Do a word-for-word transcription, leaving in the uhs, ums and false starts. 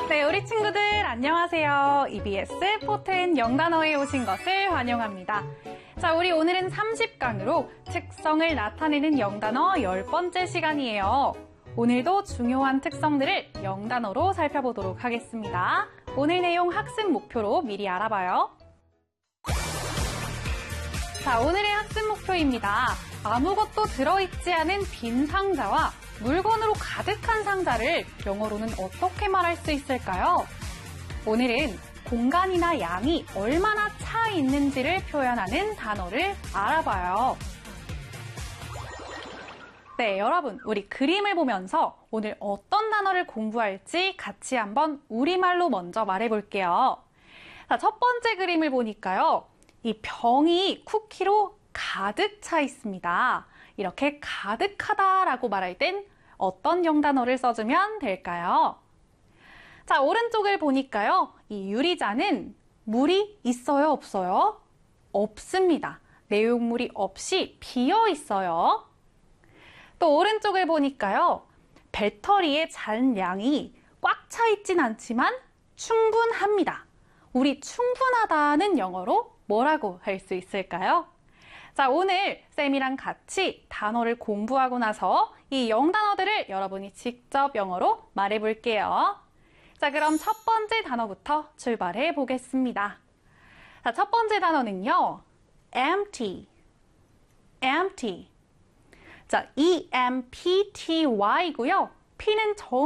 네, 우리 친구들 안녕하세요. 이비에스 포텐 영단어에 오신 것을 환영합니다. 자, 우리 오늘은 삼십 강으로 특성을 나타내는 영단어 열 번째 시간이에요. 오늘도 중요한 특성들을 영단어로 살펴보도록 하겠습니다. 오늘 내용 학습 목표로 미리 알아봐요. 자, 오늘의 학습 목표입니다. 아무것도 들어있지 않은 빈 상자와 물건으로 가득한 상자를 영어로는 어떻게 말할 수 있을까요? 오늘은 공간이나 양이 얼마나 차 있는지를 표현하는 단어를 알아봐요. 네, 여러분, 우리 그림을 보면서 오늘 어떤 단어를 공부할지 같이 한번 우리말로 먼저 말해볼게요. 자, 첫 번째 그림을 보니까요. 이 병이 쿠키로 가득 차 있습니다. 이렇게 가득하다라고 말할 땐 어떤 영단어를 써주면 될까요? 자, 오른쪽을 보니까요. 이 유리잔은 물이 있어요, 없어요? 없습니다. 내용물이 없이 비어 있어요. 또 오른쪽을 보니까요. 배터리의 잔량이 꽉 차 있진 않지만 충분합니다. 우리 충분하다는 영어로 뭐라고 할 수 있을까요? 자, 오늘 쌤이랑 같이 단어를 공부하고 나서 이 영단어들을 여러분이 직접 영어로 말해볼게요. 자, 그럼 첫 번째 단어부터 출발해 보겠습니다. 자, 첫 번째 단어는요. empty, empty. 자, E M P T Y고요. P는 정